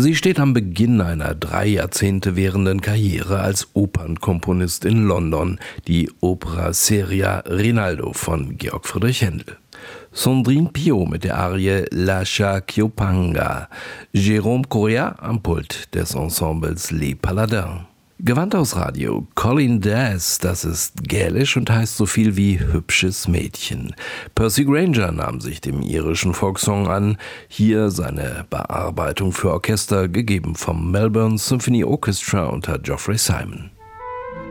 Sie steht am Beginn einer 3 Jahrzehnte währenden Karriere als Opernkomponist in London, die Opera seria Rinaldo von Georg Friedrich Händel. Sandrine Piau mit der Arie Lascia Chiopanga, Jérôme Correa am Pult des Ensembles Les Paladins. Gewandhaus Radio, Colin Daz, das ist gälisch und heißt so viel wie hübsches Mädchen. Percy Grainger nahm sich dem irischen Folksong an, hier seine Bearbeitung für Orchester, gegeben vom Melbourne Symphony Orchestra unter Geoffrey Simon.